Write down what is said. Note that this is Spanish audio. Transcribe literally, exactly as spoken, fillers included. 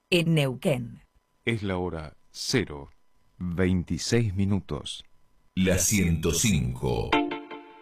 en Neuquén. Es la hora cero veintiséis minutos. La ciento cinco.